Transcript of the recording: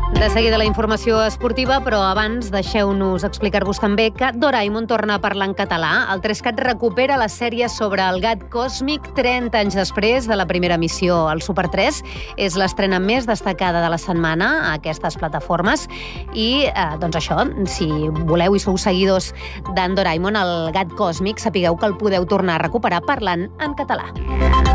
De seguida la informació esportiva, però abans deixeu-nos explicar-vos també que Doraemon torna a parlar en català. El 3CAT recupera la sèrie sobre el gat còsmic 30 anys després de la primera emissió al Super 3. És l'estrena més destacada de la setmana a aquestes plataformes. I, doncs això, si voleu i sou seguidors d'en Doraemon, el gat còsmic, sapigueu que el podeu tornar a recuperar parlant en català.